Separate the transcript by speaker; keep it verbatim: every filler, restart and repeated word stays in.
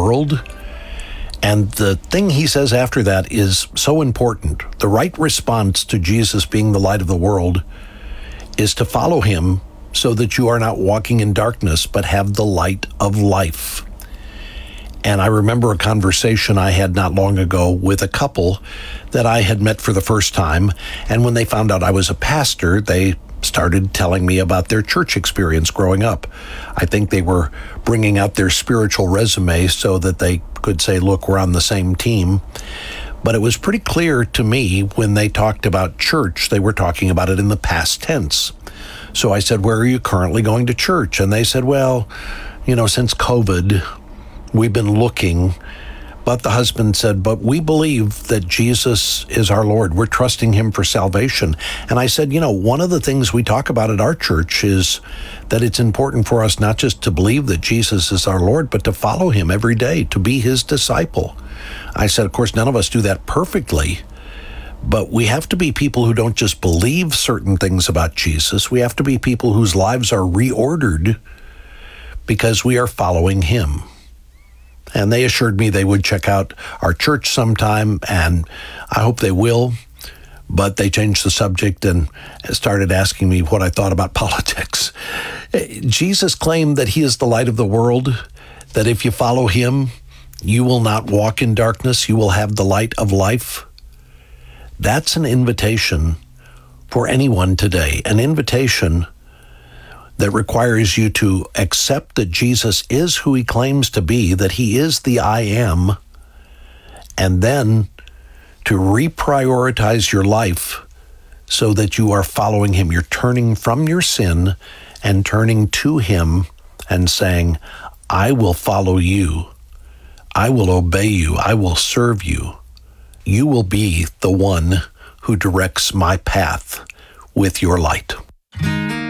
Speaker 1: world. And the thing he says after that is so important. The right response to Jesus being the light of the world is to follow him so that you are not walking in darkness, but have the light of life. And I remember a conversation I had not long ago with a couple that I had met for the first time. And when they found out I was a pastor, they started telling me about their church experience growing up. I think they were bringing out their spiritual resume so that they could say, look, we're on the same team. But it was pretty clear to me when they talked about church, they were talking about it in the past tense. So I said, where are you currently going to church? And they said, well, you know, since COVID, we've been looking. But the husband said, but we believe that Jesus is our Lord. We're trusting him for salvation. And I said, you know, one of the things we talk about at our church is that it's important for us not just to believe that Jesus is our Lord, but to follow him every day, to be his disciple. I said, of course, none of us do that perfectly, but we have to be people who don't just believe certain things about Jesus. We have to be people whose lives are reordered because we are following him. And they assured me they would check out our church sometime, and I hope they will. But they changed the subject and started asking me what I thought about politics. Jesus claimed that he is the light of the world, that if you follow him, you will not walk in darkness, you will have the light of life. That's an invitation for anyone today, an invitation that requires you to accept that Jesus is who he claims to be, that he is the I am, and then to reprioritize your life so that you are following him. You're turning from your sin and turning to him and saying, I will follow you. I will obey you. I will serve you. You will be the one who directs my path with your light.